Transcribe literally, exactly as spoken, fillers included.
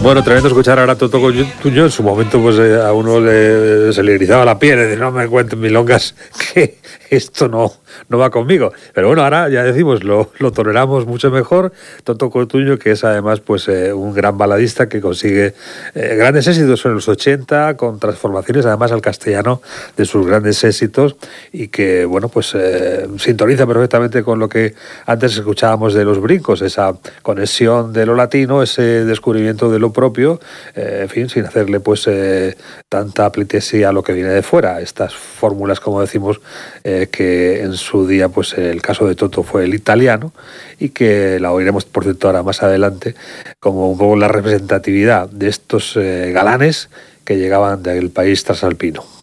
Bueno, tremendo escuchar ahora a Toto Cutugno. En su momento pues eh, a uno le, se le erizaba la piel, de no me cuenten milongas, que esto no, no va conmigo. Pero bueno, ahora ya decimos, lo, lo toleramos mucho mejor. Toto Cutugno, que es además pues eh, un gran baladista que consigue eh, grandes éxitos en los ochenta, con transformaciones además al castellano de sus grandes éxitos, y que bueno pues eh, sintoniza perfectamente con lo que antes escuchábamos de Los Brincos, esa conexión de lo latino, ese descubrimiento de lo propio, eh, en fin, sin hacerle pues eh, tanta pleitesía a lo que viene de fuera. Estas fórmulas, como decimos, eh, que en su día pues el caso de Toto fue el italiano, y que la oiremos por cierto ahora más adelante como un poco la representatividad de estos eh, galanes que llegaban del país transalpino.